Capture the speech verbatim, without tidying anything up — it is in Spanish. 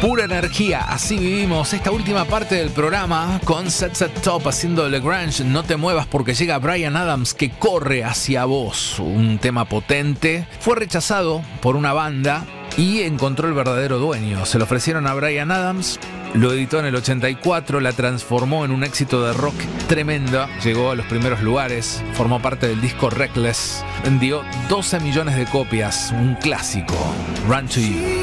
Pura energía, así vivimos esta última parte del programa con Set Set Top haciendo Lagrange. No te muevas porque llega Bryan Adams que corre hacia vos. Un tema potente. Fue rechazado por una banda y encontró el verdadero dueño. Se lo ofrecieron a Bryan Adams, lo editó en el ochenta y cuatro, la transformó en un éxito de rock tremendo. Llegó a los primeros lugares, formó parte del disco Reckless, vendió doce millones de copias, un clásico. Run to You.